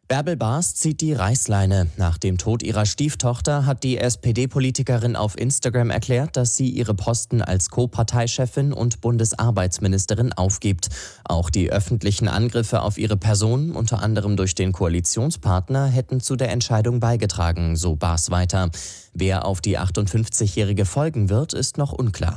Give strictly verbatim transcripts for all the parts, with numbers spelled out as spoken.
Bärbel Bas zieht die Reißleine. Nach dem Tod ihrer Stieftochter hat die S P D-Politikerin auf Instagram erklärt, dass sie ihre Posten als Co-Parteichefin und Bundesarbeitsministerin aufgibt. Auch die öffentlichen Angriffe auf ihre Person, unter anderem durch den Koalitionspartner, hätten zu der Entscheidung beigetragen, so Bas weiter. Wer auf die achtundfünfzigjährige folgen wird, ist noch unklar.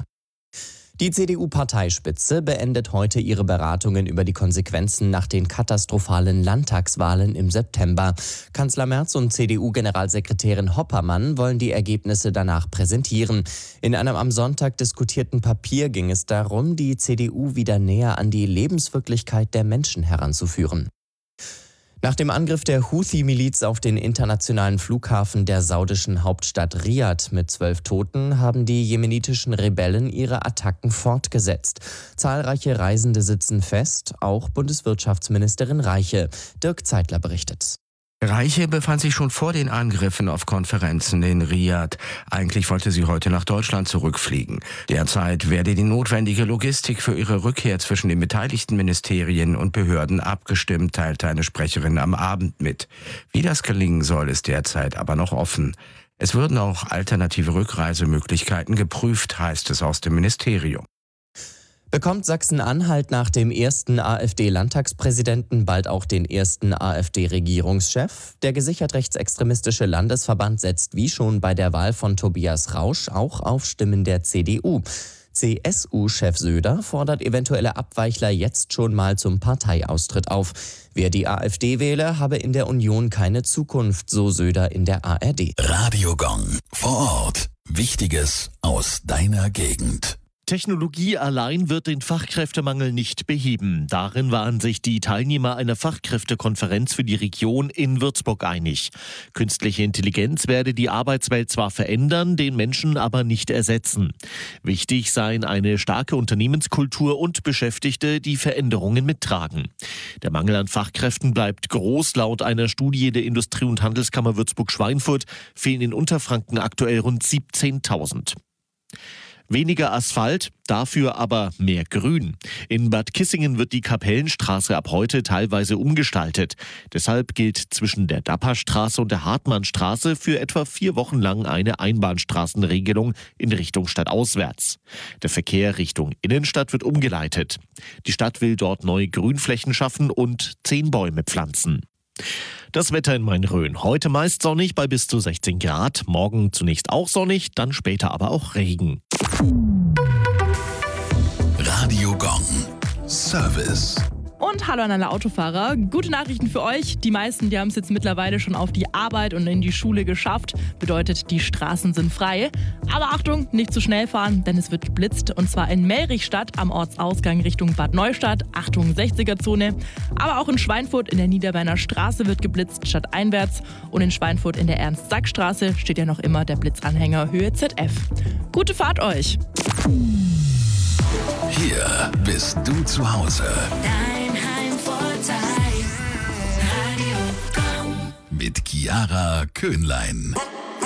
Die C D U-Parteispitze beendet heute ihre Beratungen über die Konsequenzen nach den katastrophalen Landtagswahlen im September. Kanzler Merz und C D U-Generalsekretärin Hoppermann wollen die Ergebnisse danach präsentieren. In einem am Sonntag diskutierten Papier ging es darum, die C D U wieder näher an die Lebenswirklichkeit der Menschen heranzuführen. Nach dem Angriff der Houthi-Miliz auf den internationalen Flughafen der saudischen Hauptstadt Riad mit zwölf Toten haben die jemenitischen Rebellen ihre Attacken fortgesetzt. Zahlreiche Reisende sitzen fest, auch Bundeswirtschaftsministerin Reiche. Dirk Zeitler berichtet. Reiche befand sich schon vor den Angriffen auf Konferenzen in Riad. Eigentlich wollte sie heute nach Deutschland zurückfliegen. Derzeit werde die notwendige Logistik für ihre Rückkehr zwischen den beteiligten Ministerien und Behörden abgestimmt, teilte eine Sprecherin am Abend mit. Wie das gelingen soll, ist derzeit aber noch offen. Es würden auch alternative Rückreisemöglichkeiten geprüft, heißt es aus dem Ministerium. Bekommt Sachsen-Anhalt nach dem ersten AfD-Landtagspräsidenten bald auch den ersten AfD-Regierungschef? Der gesichert rechtsextremistische Landesverband setzt wie schon bei der Wahl von Tobias Rausch auch auf Stimmen der C D U. C S U-Chef Söder fordert eventuelle Abweichler jetzt schon mal zum Parteiaustritt auf. Wer die AfD wähle, habe in der Union keine Zukunft, so Söder in der A R D. Radio Gong. Vor Ort. Wichtiges aus deiner Gegend. Technologie allein wird den Fachkräftemangel nicht beheben. Darin waren sich die Teilnehmer einer Fachkräftekonferenz für die Region in Würzburg einig. Künstliche Intelligenz werde die Arbeitswelt zwar verändern, den Menschen aber nicht ersetzen. Wichtig seien eine starke Unternehmenskultur und Beschäftigte, die Veränderungen mittragen. Der Mangel an Fachkräften bleibt groß. Laut einer Studie der Industrie- und Handelskammer Würzburg-Schweinfurt fehlen in Unterfranken aktuell rund siebzehntausend. Weniger Asphalt, dafür aber mehr Grün. In Bad Kissingen wird die Kapellenstraße ab heute teilweise umgestaltet. Deshalb gilt zwischen der Dapperstraße und der Hartmannstraße für etwa vier Wochen lang eine Einbahnstraßenregelung in Richtung stadtauswärts. Der Verkehr Richtung Innenstadt wird umgeleitet. Die Stadt will dort neue Grünflächen schaffen und zehn Bäume pflanzen. Das Wetter in Main-Rhön. Heute meist sonnig bei bis zu sechzehn Grad. Morgen zunächst auch sonnig, dann später aber auch Regen. Radio Gong. Service. Und hallo an alle Autofahrer. Gute Nachrichten für euch. Die meisten, die haben es jetzt mittlerweile schon auf die Arbeit und in die Schule geschafft. Bedeutet, die Straßen sind frei. Aber Achtung, nicht zu schnell fahren, denn es wird geblitzt. Und zwar in Melrichstadt am Ortsausgang Richtung Bad Neustadt. Achtung, sechziger-Zone. Aber auch in Schweinfurt in der Niederberner Straße wird geblitzt, stadteinwärts. Und in Schweinfurt in der Ernst-Sack-Straße steht ja noch immer der Blitzanhänger Höhe Z F. Gute Fahrt euch! Hier bist du zu Hause. Dein Heimvorteil. Radio Gong. Mit Chiara Köhnlein.